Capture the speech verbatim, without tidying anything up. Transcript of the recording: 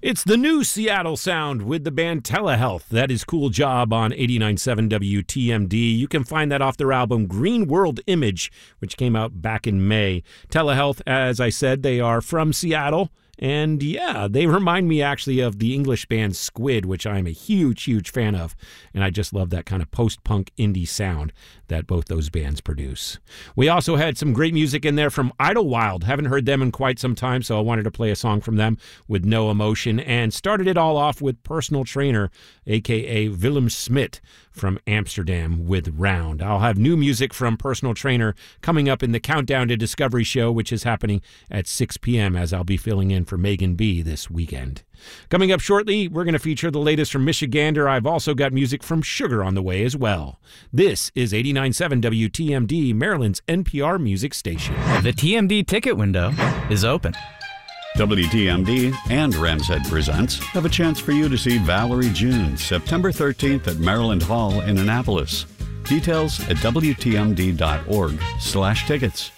It's the new Seattle sound with the band Telehealth. That is Cool Job on eighty-nine point seven W T M D. You can find that off their album Green World Image, which came out back in May. Telehealth, as I said, they are from Seattle. And yeah, they remind me actually of the English band Squid, which I'm a huge, huge fan of. And I just love that kind of post-punk indie sound that both those bands produce. We also had some great music in there from Idlewild. Haven't heard them in quite some time, so I wanted to play a song from them with No Emotion. And started it all off with Personal Trainer, a k a. Willem Smit from Amsterdam with Round. I'll have new music from Personal Trainer coming up in the Countdown to Discovery show, which is happening at six p.m. as I'll be filling in for Megan B. this weekend. Coming up shortly, we're going to feature the latest from Michigander. I've also got music from Sugar on the way as well. This is eighty-nine point seven W T M D, Maryland's N P R music station. The T M D ticket window is open. W T M D and Ram's Head Presents have a chance for you to see Valerie June September thirteenth at Maryland Hall in Annapolis. Details at W T M D dot org slash tickets.